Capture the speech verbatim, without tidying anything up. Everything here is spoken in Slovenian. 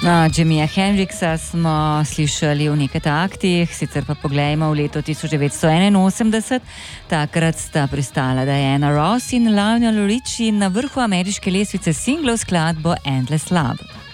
No, Jimija Hendrixa smo slišali v nekaj taktih, sicer pa poglejmo v leto tisoč devetsto enainosemdeset. Takrat sta pristala Diana Ross in Lionel Richie na vrhu ameriške lestvice singlov skladbo Endless Love.